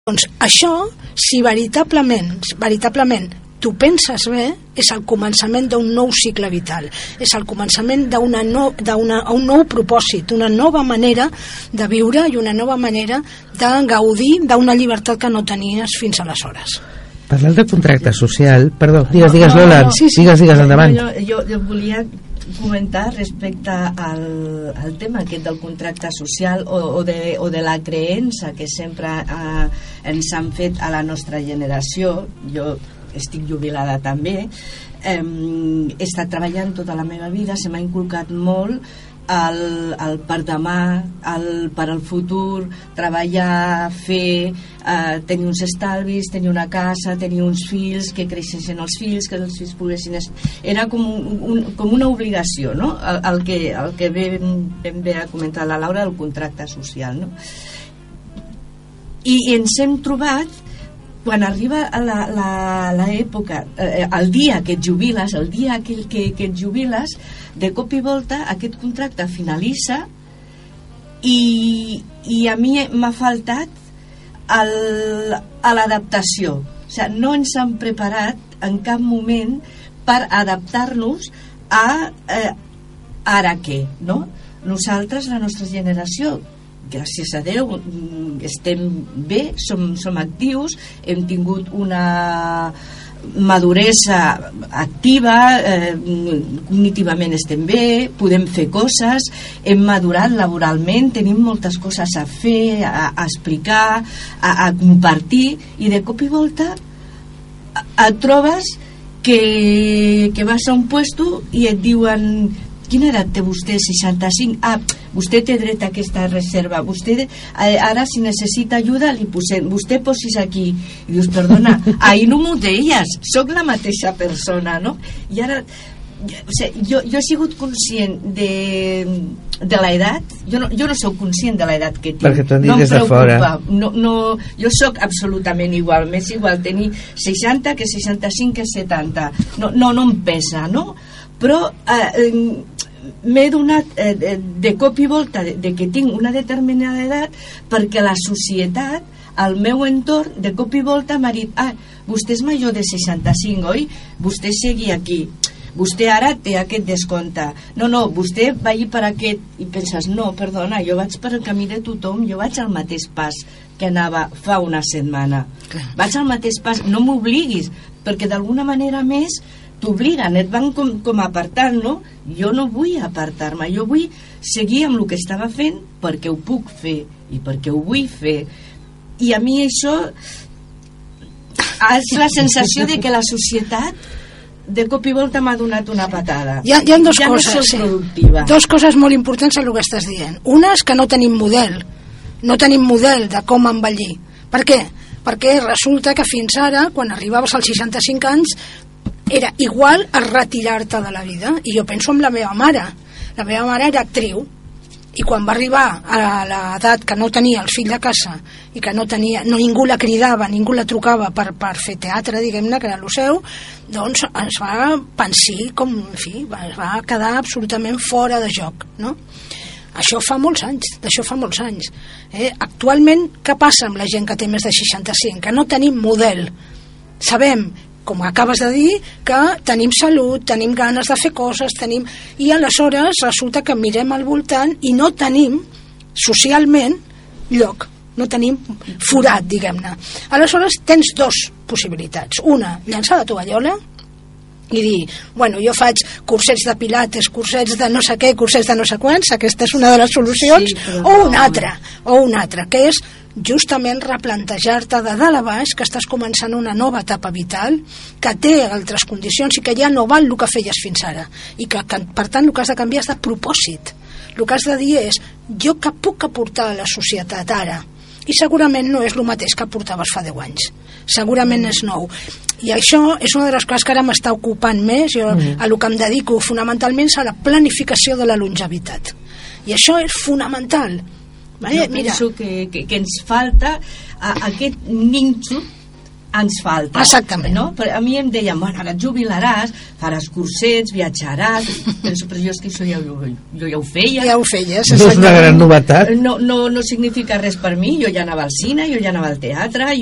Doncs això, si veritablement tu penses bé, és el començament d'un nou cicle vital, és el començament d'un nou propòsit, una nova manera de viure i una nova manera de gaudir d'una llibertat que no tenies fins aleshores. Parlant de contracte social, perdó, digues Lola, digues endavant. Jo volia comentar respecte al tema aquest del contracte social o de la creença que sempre ens han fet a la nostra generació. Jo estic jubilada també, he estat treballant tota la meva vida, se m'ha inculcat molt el per demà, per al futur, treballar, fer, tenir uns estalvis, tenir una casa, tenir uns fills, que creixessin els fills, que els fills poguessin... Era com una obligació, no? El que ben bé ha comentat la Laura, del contracte social, no? I ens hem trobat, quan arriba l'època, el dia que et jubiles, el dia que et jubiles, de cop i volta aquest contracte finalitza i a mi m'ha faltat l'adaptació. O sigui, no ens han preparat en cap moment per adaptar-nos a ara què, no? Nosaltres, la nostra generació, gràcies a Déu, estem bé, som actius, hem tingut una maduresa activa, cognitivament estem bé, podem fer coses, hem madurat laboralment, tenim moltes coses a fer, a explicar, a compartir, i de cop i volta et trobes que vas a un puesto i et diuen: quina edat té vostè? 65? Vostè té dret a aquesta reserva, vostè ara, si necessita ajuda, li posem, vostè posis aquí. I dius: perdona, ahir no m'ho deies, soc la mateixa persona, no? I ara, o sigui, jo he sigut conscient de l'edat, jo no soc conscient de l'edat que tinc, perquè t'ho han dit no des de fora. Jo soc absolutament igual, m'és igual tenir 60 que 65 que 70, no em pesa, no? Però m'he donat de cop i volta de que tinc una determinada edat, perquè la societat, el meu entorn, de cop i volta m'ha dit: vostè és major de 65, oi? Vostè segui aquí, vostè ara té aquest descompte, no, vostè vagi per aquest. I penses: no, perdona, jo vaig per el camí de tothom, jo vaig al mateix pas que anava fa una setmana, vaig al mateix pas, no m'obliguis, perquè d'alguna manera més t'obliguen, et van com apartant, no? Jo no vull apartar-me, jo vull seguir amb el que estava fent perquè ho puc fer i perquè ho vull fer. I a mi això és la sensació de que la societat de cop i volta m'ha donat una patada. Hi ha dues coses, no soc productiva. Dues coses molt importants en el que estàs dient. Una és que no tenim model de com envellir. Per què? Perquè resulta que fins ara, quan arribaves als 65 anys, era igual a retirar-te de la vida. I jo penso en la meva mare. La meva mare era actriu, i quan va arribar a l'edat que no tenia el fill de casa i que ningú la cridava, ningú la trucava per fer teatre, diguem-ne, que era el seu, doncs es va pensar es va quedar absolutament fora de joc, no? Això fa molts anys. Actualment, què passa amb la gent que té més de 65? Que no tenim model. Sabem, com acabes de dir, que tenim salut, tenim ganes de fer coses, i aleshores resulta que mirem al voltant i no tenim socialment lloc, no tenim forat, diguem-ne. Aleshores tens dues possibilitats: una, llançar la tovallola i dir: bueno, jo faig cursets de pilates, cursets de no sé què, cursets de no sé quants, aquesta és una de les solucions, sí, o una altra, que és justament replantejar-te de dalt a baix que estàs començant una nova etapa vital, que té altres condicions i que ja no val el que feies fins ara, i que per tant el que has de canviar és de propòsit. El que has de dir és: jo què puc aportar a la societat ara? I segurament no és el mateix que aportaves fa 10 anys, segurament és nou. I això és una de les coses que ara m'està ocupant més. Jo a el que em dedico fonamentalment és a la planificació de la longevitat, i això és fonamental. Jo penso que ens falta aquest nínxol ens falta. Exactament. No? Però a mi em deien, bueno, ara et jubilaràs, faràs cursets, viatjaràs. Penso, però jo és que això jo ja ho feia. Ja ho feies. No és una gran novetat. No significa res per mi. Jo ja anava al cine, jo ja anava al teatre,